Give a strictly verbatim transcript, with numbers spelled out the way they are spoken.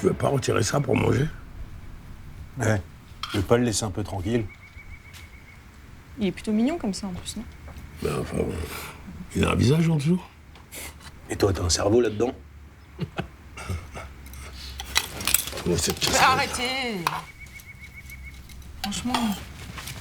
Tu veux pas retirer ça pour manger? Ouais. Tu veux pas le laisser un peu tranquille? Il est plutôt mignon comme ça en plus, non? Ben enfin, il a un visage en dessous. Et toi, t'as un cerveau là-dedans? Oh, cette Mais arrêtez! Franchement.